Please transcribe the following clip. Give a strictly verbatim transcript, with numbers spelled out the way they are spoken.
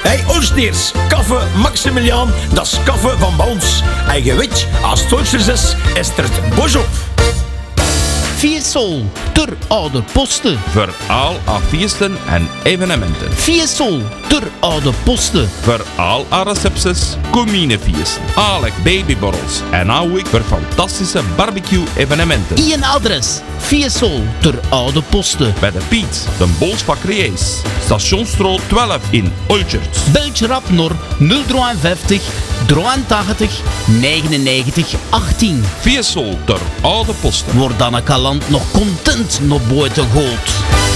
Hey, Oosteers, kaffe Maximiliaan, dat is kaffe van Bons. En je weet, als het Duitsers is, is er het bos op. Fiesol, ter oude posten. Voor al haar feesten en evenementen. Fiesol, ter oude posten. Voor al haar recepties, cominefeesten, alle babyborrels en ook voor fantastische barbecue-evenementen. Ien adres, Fiesol, ter oude posten. Bij de Piet, de Bolsbakkerijs, Stationsstraat twaalf in Olchert. Beltje rap naar nul vijfenvijftig, drieëntachtig, negenennegentig, achttien. Fiesol ter oude posten. Wordt dan een kalant nog content naar buiten gehaald.